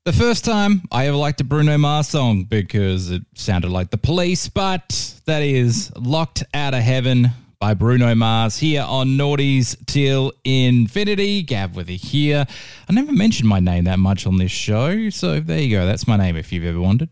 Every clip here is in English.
The first time I ever liked a Bruno Mars song because it sounded like The Police, but that is Locked Out of Heaven by Bruno Mars here on Naughties Till Infinity. Gav with you here. I never mentioned my name that much on this show, so there you go. That's my name if you've ever wondered.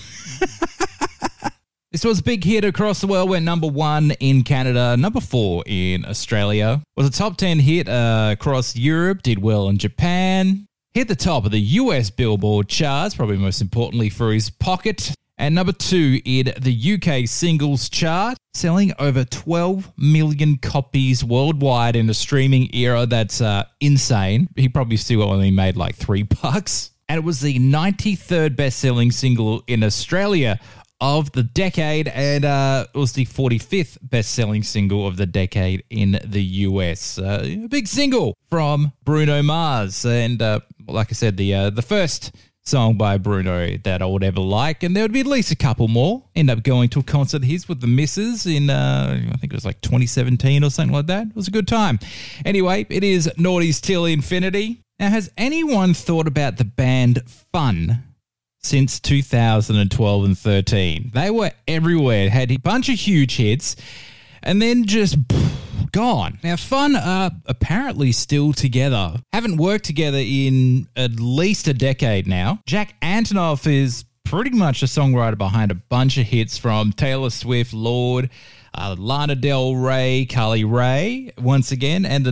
This was a big hit across the world, went number 1 in Canada, number 4 in Australia. Was a top 10 hit across Europe, did well in Japan. Hit the top of the US Billboard charts, probably most importantly for his pocket. And number 2 in the UK singles chart, selling over 12 million copies worldwide in the streaming era. That's insane. He probably still only made like $3. And it was the 93rd best-selling single in Australia of the decade, and it was the 45th best-selling single of the decade in the US. A big single from Bruno Mars, and like I said, the first song by Bruno that I would ever like, and there would be at least a couple more. End up going to a concert of his with the Misses in, I think it was like 2017 or something like that. It was a good time. Anyway, it is Naughties Till Infinity. Now, has anyone thought about the band Fun since 2012 and 13? They were everywhere, had a bunch of huge hits, and then just gone. Now, Fun are apparently still together. Haven't worked together in at least a decade now. Jack Antonoff is pretty much a songwriter behind a bunch of hits from Taylor Swift, Lorde, Lana Del Rey, Carly Rae, once again, and the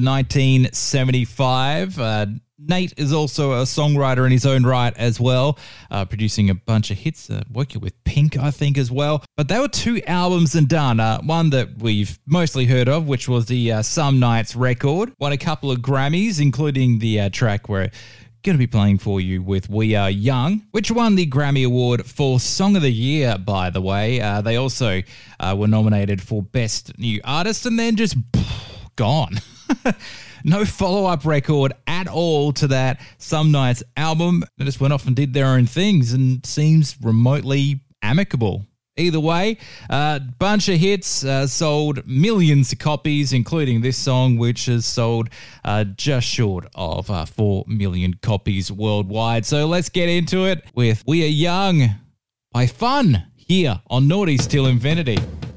1975. Nate is also a songwriter in his own right as well, producing a bunch of hits, working with Pink, I think, as well. But they were 2 albums and done. One that we've mostly heard of, which was the Some Nights record. Won a couple of Grammys, including the track we're going to be playing for you with We Are Young, which won the Grammy Award for Song of the Year, by the way. They also were nominated for Best New Artist and then just gone. No follow-up record at all to that Some Nights album. They just went off and did their own things and seems remotely amicable. Either way, bunch of hits, sold millions of copies, including this song, which has sold just short of 4 million copies worldwide. So let's get into it with We Are Young by Fun here on Naughties Till Infinity.